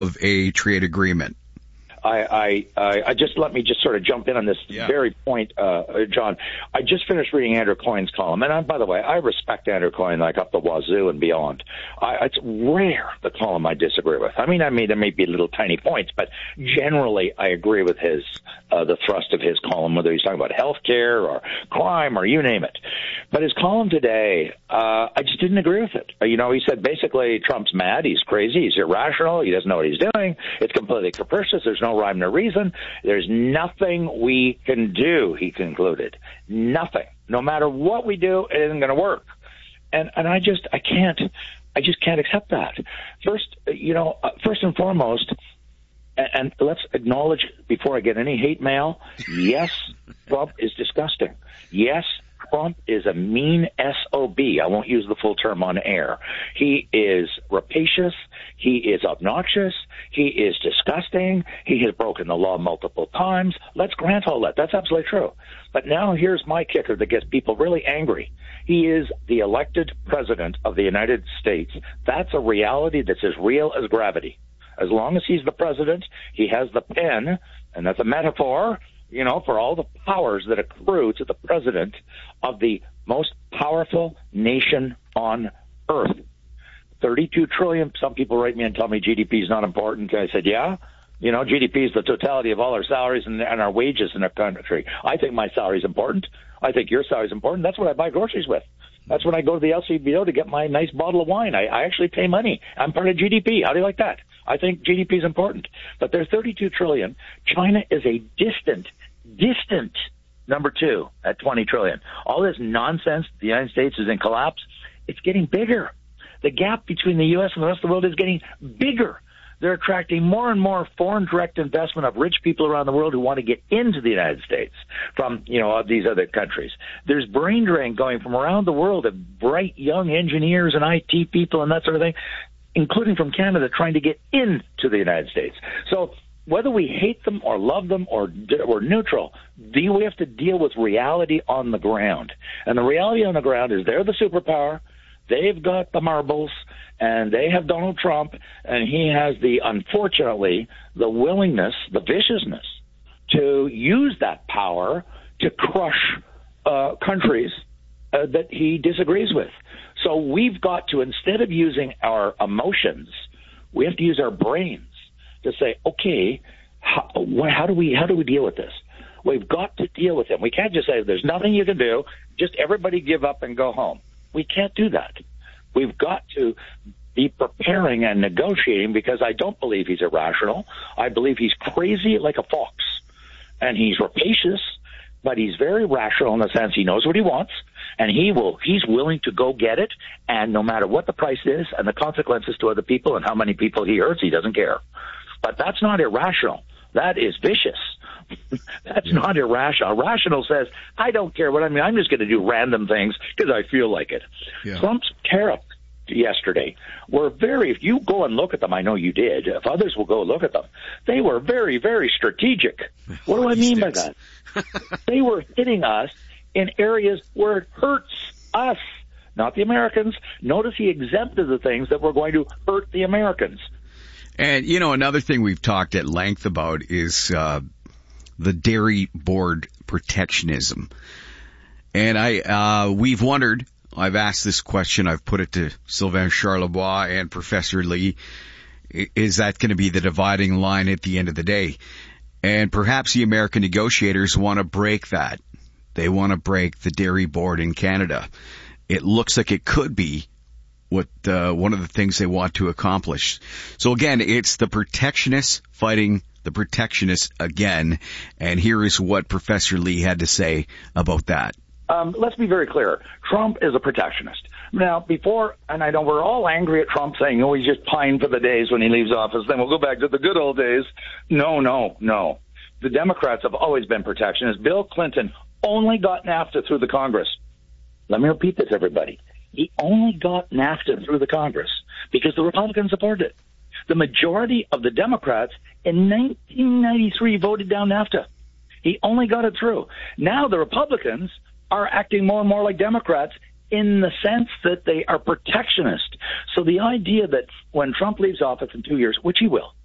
of a trade agreement? I just let me just sort of jump in on this very point, John. I just finished reading Andrew Coyne's column, and by the way, I respect Andrew Coyne like up the wazoo and beyond. It's rare the column I disagree with. I mean, there may be little tiny points, but generally I agree with the thrust of his column, whether he's talking about healthcare or crime or you name it. But his column today, I just didn't agree with it. He said basically Trump's mad, he's crazy, he's irrational, he doesn't know what he's doing, it's completely capricious, there's no rhyme, no reason. There's nothing we can do, he concluded. Nothing. No matter what we do, it isn't going to work. And I just can't accept that. First and foremost, and let's acknowledge before I get any hate mail, yes, Trump is disgusting. Yes, Trump is a mean SOB. I won't use the full term on air. He is rapacious. He is obnoxious. He is disgusting. He has broken the law multiple times. Let's grant all that. That's absolutely true. But now here's my kicker that gets people really angry. He is the elected president of the United States. That's a reality that's as real as gravity. As long as he's the president, he has the pen, and that's a metaphor, for all the powers that accrue to the president of the most powerful nation on earth. 32 trillion. Some people write me and tell me GDP is not important. I said, yeah. GDP is the totality of all our salaries and our wages in our country. I think my salary is important. I think your salary is important. That's what I buy groceries with. That's when I go to the LCBO to get my nice bottle of wine. I actually pay money. I'm part of GDP. How do you like that? I think GDP is important. But there's 32 trillion. China is a distant number 2 at 20 trillion. All this nonsense, the United States is in collapse. It's getting bigger. The gap between the U.S. and the rest of the world is getting bigger. They're attracting more and more foreign direct investment of rich people around the world who want to get into the United States from, these other countries. There's brain drain going from around the world of bright young engineers and IT people and that sort of thing, including from Canada, trying to get into the United States. So whether we hate them or love them or neutral, we have to deal with reality on the ground. And the reality on the ground is they're the superpower. They've got the marbles, and they have Donald Trump, and he has unfortunately, the willingness, the viciousness to use that power to crush countries that he disagrees with. So we've got to, instead of using our emotions, we have to use our brains to say, okay, how do we deal with this? We've got to deal with him. We can't just say there's nothing you can do, just everybody give up and go home. We can't do that. We've got to be preparing and negotiating because I don't believe he's irrational. I believe he's crazy like a fox. And he's rapacious, but he's very rational in the sense he knows what he wants, and he's willing to go get it, and no matter what the price is and the consequences to other people and how many people he hurts, he doesn't care. But that's not irrational. That is vicious. That's not irrational. Irrational says, I don't care what I mean. I'm just going to do random things because I feel like it. Yeah. Trump's tariffs yesterday were if you go and look at them, I know you did, if others will go look at them, they were very, very strategic. What do I mean by that? They were hitting us in areas where it hurts us, not the Americans. Notice he exempted the things that were going to hurt the Americans. And, another thing we've talked at length about is the dairy board protectionism. And we've wondered, I've asked this question, I've put it to Sylvain Charlebois and Professor Lee, is that going to be the dividing line at the end of the day? And perhaps the American negotiators want to break that. They want to break the dairy board in Canada. It looks like it could be what one of the things they want to accomplish. So again, it's the protectionists fighting the protectionists again. And here is what Professor Lee had to say about that. Let's be very clear. Trump is a protectionist. Now, and I know we're all angry at Trump saying, he's just pine for the days when he leaves office, then we'll go back to the good old days. No. The Democrats have always been protectionists. Bill Clinton only got NAFTA through the Congress. Let me repeat this, everybody. He only got NAFTA through the Congress because the Republicans supported it. The majority of the Democrats in 1993 voted down NAFTA. He only got it through. Now the Republicans are acting more and more like Democrats in the sense that they are protectionist. So the idea that when Trump leaves office in 2 years, which he will,